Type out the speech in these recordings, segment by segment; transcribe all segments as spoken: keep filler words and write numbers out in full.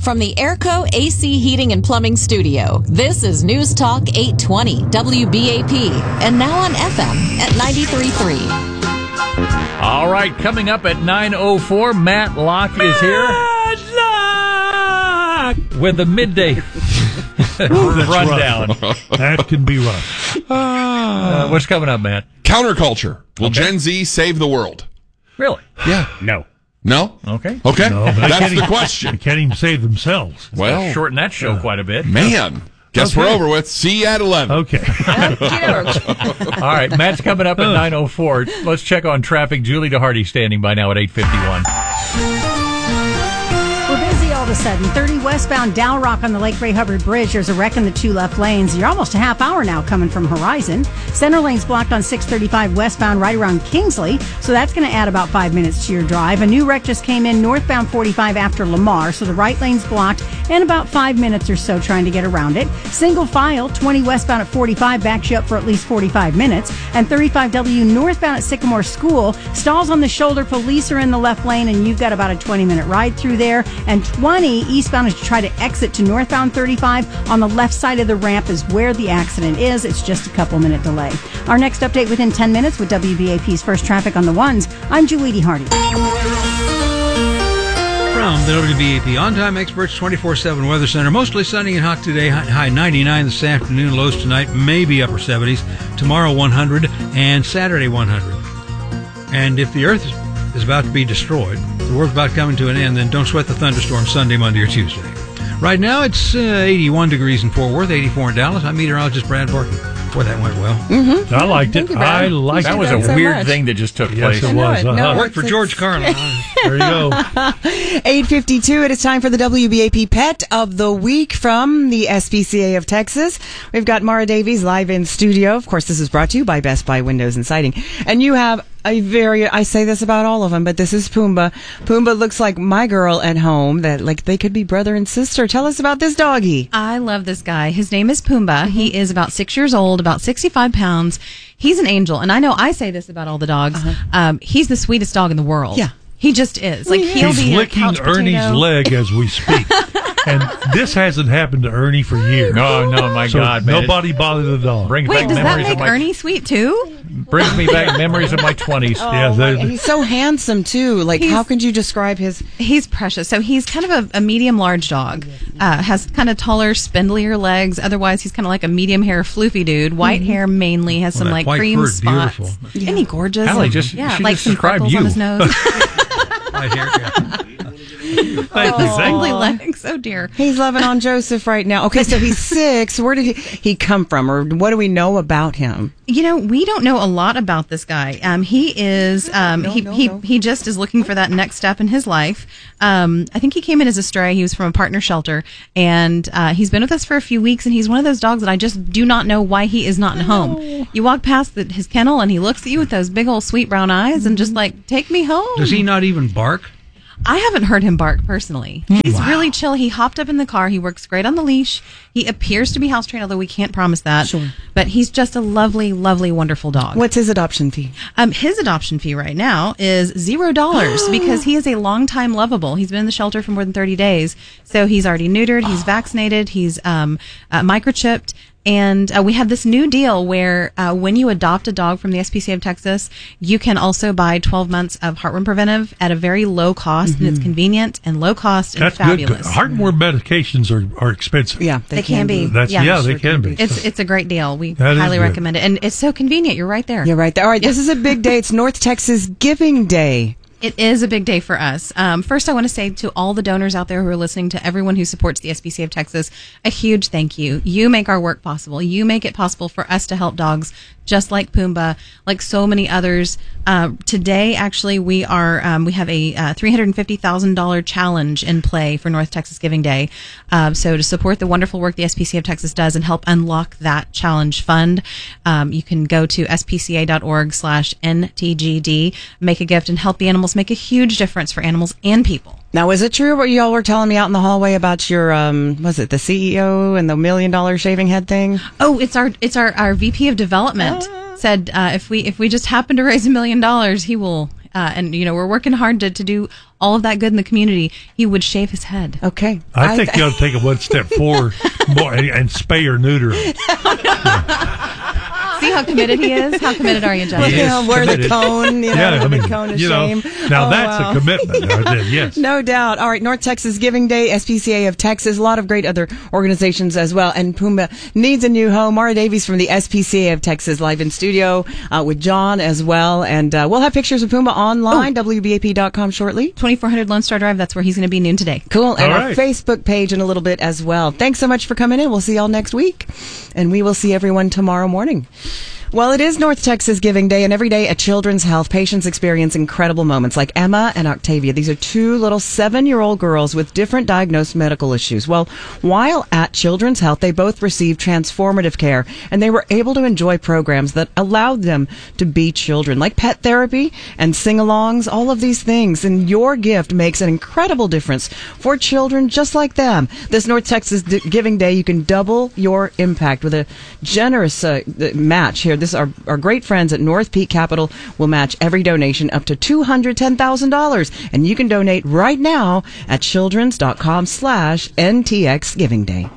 From the Airco A C Heating and Plumbing Studio, this is News Talk eight twenty W B A P, and now on F M at ninety-three point three. All right, coming up at nine oh four, Matt Locke is here. Matt Locke! With the midday rundown. That can be rough. Uh, what's coming up, Matt? Counterculture. Will Okay. Gen Z save the world? Really? Yeah. No. No? Okay. Okay. No, but they That's can't the even- question. They can't even save themselves. Well, Shorten that show quite a bit. man. Guess Okay. we're over with. See you at eleven. Okay. All right, Matt's coming up at nine oh four. Let's check on traffic. Julie DeHardy standing by now at eight fifty-one. We're busy all of a sudden. thirty westbound Dow Rock on the Lake Ray Hubbard Bridge. There's a wreck in the two left lanes. You're almost a half hour now coming from Horizon. Center lane's blocked on six thirty-five westbound right around Kingsley, so that's going to add about five minutes to your drive. A new wreck just came in northbound forty-five after Lamar, so the right lane's blocked and about five minutes or so trying to get around it. Single file, twenty westbound at forty-five backs you up for at least forty-five minutes. And thirty-five W northbound at Sycamore School, stalls on the shoulder, police are in the left lane, and you've got about a twenty minute ride through there. And twenty eastbound as you try to exit to northbound thirty-five on the left side of the ramp is where the accident is. It's just a couple minute delay. Our next update within ten minutes with W B A P's First Traffic on the Ones. I'm Julie DeHardy. From the W B A P On-Time Experts twenty-four seven Weather Center. Mostly sunny and hot today. High ninety-nine this afternoon. Lows tonight, maybe upper seventies. Tomorrow one hundred and Saturday one hundred. And if the Earth is about to be destroyed, the world's about coming to an end, then don't sweat the thunderstorm Sunday, Monday, or Tuesday. Right now, it's uh, eighty-one degrees in Fort Worth, eighty-four in Dallas. I'm meteorologist Brad Barton. Boy, that went well. Mm-hmm. I liked it. I liked That it. was a so weird much. thing that just took Yes, place. it was. No, Uh-huh. Worked for George Carlin. There you go. eight fifty-two, it is time for the W B A P Pet of the Week from the S P C A of Texas. We've got Mara Davies live in studio. Of course, this is brought to you by Best Buy Windows and Siding. And you have a very, I say this about all of them, but this is Pumbaa. Pumbaa looks like my girl at home, that like they could be brother and sister. Tell us about this doggy. I love this guy. His name is Pumbaa. Mm-hmm. He is about six years old, about sixty-five pounds. He's an angel. And I know I say this about all the dogs. Uh-huh. Um, he's the sweetest dog in the world. Yeah. He just is. Like, he'll He's be a licking couch Ernie's potato. leg as we speak. And this hasn't happened to Ernie for years. No, no, my So God, man. nobody bother the dog. Brings Wait, back does that memories make of my, Ernie sweet too? brings me back memories of my twenties. Yeah, Oh, they- my- he's so handsome too. Like, He's- how could you describe his? He's precious. So he's kind of a, a medium large dog. Uh, has kind of taller, spindlier legs. Otherwise, he's kind of like a medium hair, floofy dude. White hair mainly. Has Well, some that like white cream fur is spots. beautiful. Isn't he gorgeous? Allie, just- yeah, she like just some described freckles you. on his nose. Right here, yeah. Thank you. Spindly legs. Oh dear. He's loving on Joseph right now. Okay, so he's six. Where did he, he come from, or what do we know about him? You know, we don't know a lot about this guy. Um, he is, um, No, he, no, he, no. he just is looking for that next step in his life. Um, I think he came in as a stray. He was from a partner shelter, and uh, he's been with us for a few weeks, and he's one of those dogs that I just do not know why he is not at home. You walk past the, his kennel, and he looks at you with those big old sweet brown eyes and just like, take me home. Does he not even bark? I haven't heard him bark personally. He's really chill. He hopped up in the car. He works great on the leash. He appears to be house trained, although we can't promise that. Sure. But he's just a lovely, lovely, wonderful dog. What's his adoption fee? Um, his adoption fee right now is zero dollars because he is a long-time lovable. He's been in the shelter for more than thirty days. So he's already neutered. He's vaccinated. He's um, uh, microchipped. And uh, we have this new deal where uh, when you adopt a dog from the S P C A of Texas, you can also buy twelve months of heartworm preventive at a very low cost, Mm-hmm. and it's convenient and low cost and That's fabulous. good. Heartworm medications are, are expensive. Yeah, They can be. That's, Yeah, yeah, they sure can can be. It's it's a great deal. We That is highly good. recommend it, and it's so convenient. You're right there. You're right there. All right, this is a big day. It's North Texas Giving Day. It is a big day for us. Um, first, I want to say to all the donors out there who are listening, to everyone who supports the S P C A of Texas, a huge thank you. You make our work possible. You make it possible for us to help dogs just like Pumbaa, like so many others. Uh, today, actually, we are um, we have a uh, three hundred fifty thousand dollars challenge in play for North Texas Giving Day. Um, so to support the wonderful work the S P C A of Texas does and help unlock that challenge fund, um, you can go to s p c a dot org slash n t g d, make a gift, and help the animals make a huge difference for animals and people. Now, is it true what y'all were telling me out in the hallway about your, um, was it the C E O and the million dollar shaving head thing? Oh, it's our it's our, our V P of development said uh, if we if we just happen to raise a million dollars, he will uh, and you know we're working hard to, to do all of that good in the community, he would shave his head. Okay. I think you ought to take it one step forward more and, and spay or neuter him. See how committed he is? How committed are you, Justin? He is Yeah, wear the committed. cone, you know, Yeah, I the mean, cone of you know, shame. now Oh, that's wow. a commitment. I did, yes. No doubt. All right, North Texas Giving Day, S P C A of Texas, a lot of great other organizations as well. And Puma needs a new home. Mara Davies from the S P C A of Texas live in studio uh, with John as well. And uh, we'll have pictures of Puma online, W B A P dot com shortly. twenty-four hundred Lone Star Drive, that's where he's going to be noon today. Cool. And All our right. Facebook page in a little bit as well. Thanks so much for coming in. We'll see y'all next week. And we will see everyone tomorrow morning. Well, it is North Texas Giving Day, and every day at Children's Health, patients experience incredible moments like Emma and Octavia. These are two little seven-year-old girls with different diagnosed medical issues. Well, while at Children's Health, they both received transformative care, and they were able to enjoy programs that allowed them to be children, like pet therapy and sing-alongs, all of these things. And your gift makes an incredible difference for children just like them. This North Texas D- Giving Day, you can double your impact with a generous uh, match here. This our our great friends at North Peak Capital will match every donation up to two hundred ten thousand dollars, and you can donate right now at children's dot com slash N T X Giving Day.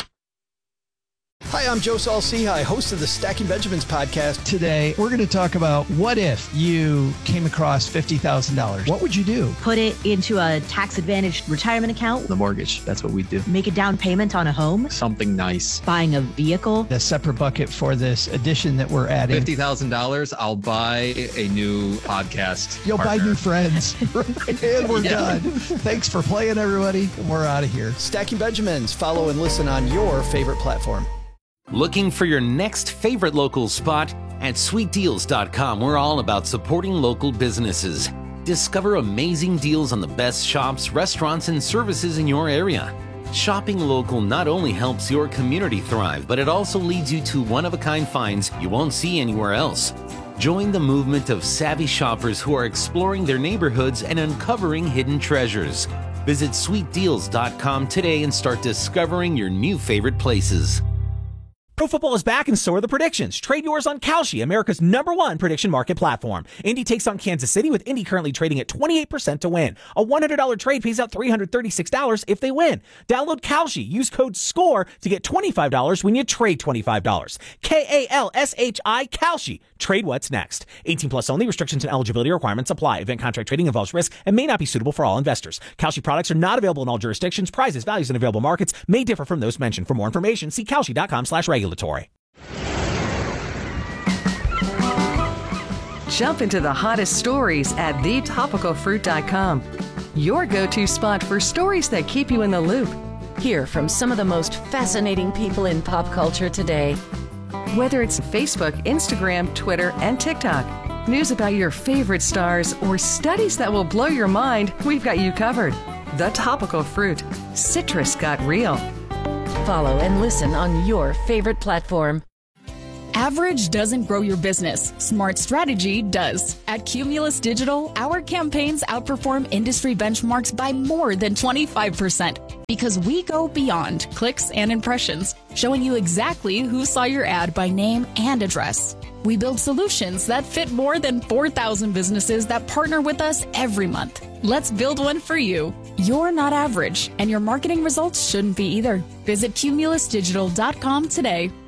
Hi, I'm Joe Saul-Sehy, host of the Stacking Benjamins podcast. Today, we're going to talk about what if you came across fifty thousand dollars. What would you do? Put it into a tax-advantaged retirement account. The mortgage, that's what we do. Make a down payment on a home. Something nice. Buying a vehicle. A separate bucket for this addition that we're adding. fifty thousand dollars, I'll buy a new podcast You'll partner. buy new friends. And we're Yeah. done. Thanks for playing, everybody. We're out of here. Stacking Benjamins. Follow and listen on your favorite platform. Looking for your next favorite local spot? At sweet deals dot com, we're all about supporting local businesses. Discover amazing deals on the best shops, restaurants, and services in your area. Shopping local not only helps your community thrive, but it also leads you to one-of-a-kind finds you won't see anywhere else. Join the movement of savvy shoppers who are exploring their neighborhoods and uncovering hidden treasures. Visit sweet deals dot com today and start discovering your new favorite places. Pro football is back and so are the predictions. Trade yours on Kalshi, America's number one prediction market platform. Indy takes on Kansas City, with Indy currently trading at twenty-eight percent to win. A one hundred dollars trade pays out three hundred thirty-six dollars if they win. Download Kalshi. Use code SCORE to get twenty-five dollars when you trade twenty-five dollars. K A L S H I, Kalshi. Trade what's next. eighteen plus only. Restrictions and eligibility requirements apply. Event contract trading involves risk and may not be suitable for all investors. Kalshi products are not available in all jurisdictions. Prices, values, and available markets may differ from those mentioned. For more information, see kalshi dot com slash regulatory. Jump into the hottest stories at the topical fruit dot com. Your go-to spot for stories that keep you in the loop. Hear from some of the most fascinating people in pop culture today. Whether it's Facebook, Instagram, Twitter, and TikTok, news about your favorite stars, or studies that will blow your mind, we've got you covered. The Topical Fruit. Citrus got real. Follow and listen on your favorite platform. Average doesn't grow your business. Smart strategy does. At Cumulus Digital, our campaigns outperform industry benchmarks by more than twenty-five percent because we go beyond clicks and impressions, showing you exactly who saw your ad by name and address. We build solutions that fit more than four thousand businesses that partner with us every month. Let's build one for you. You're not average, and your marketing results shouldn't be either. Visit cumulus digital dot com today.